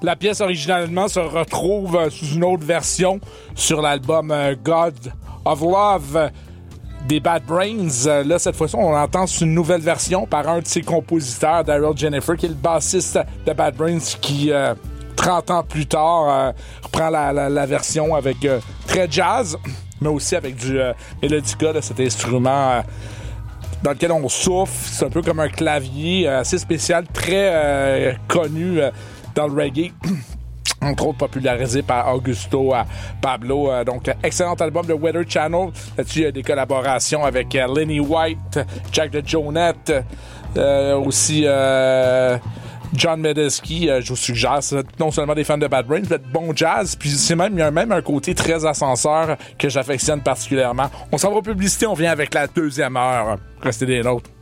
La pièce originalement se retrouve sous une autre version sur l'album God of Love des Bad Brains. Là, cette fois-ci, on entend une nouvelle version par un de ses compositeurs, Daryl Jennifer, qui est le bassiste de Bad Brains, qui, 30 ans plus tard, reprend la version avec très jazz, mais aussi avec du mélodica, cet instrument dans lequel on souffle. C'est un peu comme un clavier assez spécial, très connu dans le reggae. Entre autres popularisé par Augusto Pablo. Donc, excellent album de Weather Channel. Là-dessus, il y a des collaborations avec Lenny White, Jack de Jonette, aussi John Medeski. Je vous suggère, c'est non seulement des fans de Bad Brains, mais de bon jazz. Puis il y a même un côté très ascenseur que j'affectionne particulièrement. On s'en va aux publicités, on vient avec la deuxième heure. Restez des nôtres.